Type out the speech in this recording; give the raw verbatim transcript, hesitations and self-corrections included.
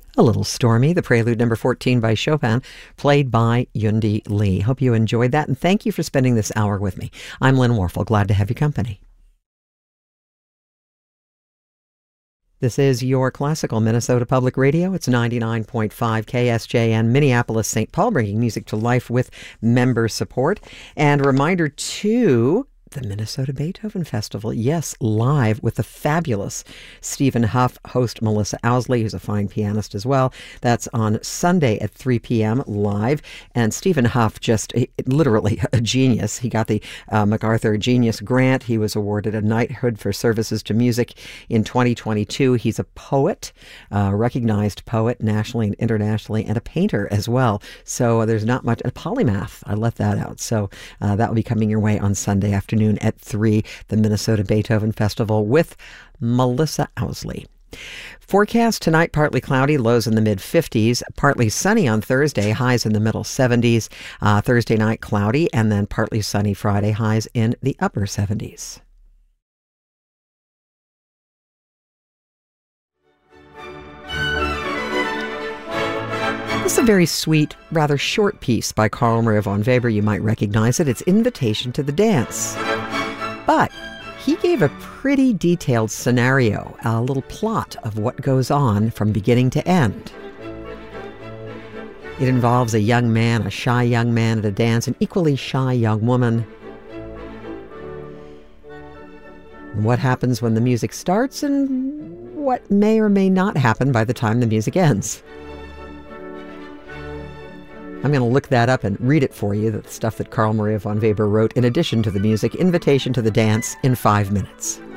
A Little Stormy, the prelude number fourteen by Chopin, played by Yundi Lee. Hope you enjoyed that, and thank you for spending this hour with me. I'm Lynn Warfel. Glad to have your company. This is your classical Minnesota Public Radio. It's ninety-nine point five K S J N, Minneapolis, Saint Paul, bringing music to life with member support. And a reminder, too, the Minnesota Beethoven Festival, yes, live with the fabulous Stephen Huff, host Melissa Owsley, who's a fine pianist as well. That's on Sunday at three p.m. live. And Stephen Huff, just a, literally a genius. He got the uh, MacArthur Genius Grant. He was awarded a knighthood for services to music in twenty twenty-two. He's a poet, a recognized poet nationally and internationally, and a painter as well. So uh, there's not much, a polymath. I left that out. So uh, that will be coming your way on Sunday afternoon at three, the Minnesota Beethoven Festival with Melissa Owsley. Forecast tonight, partly cloudy, lows in the mid fifties, partly sunny on Thursday, highs in the middle seventies. Uh, Thursday night, cloudy, and then partly sunny Friday, highs in the upper seventies. This is a very sweet, rather short piece by Carl Maria von Weber. You might recognize it. It's Invitation to the Dance. But he gave a pretty detailed scenario, a little plot of what goes on from beginning to end. It involves a young man, a shy young man at a dance, an equally shy young woman. What happens when the music starts and what may or may not happen by the time the music ends. I'm going to look that up and read it for you, the stuff that Carl Maria von Weber wrote in addition to the music. Invitation to the Dance in five minutes.